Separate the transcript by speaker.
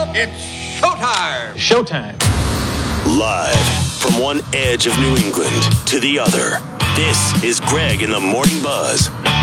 Speaker 1: It's showtime!
Speaker 2: Showtime.
Speaker 3: Live from one edge of New England to the other, this is Greg in the Morning Buzz.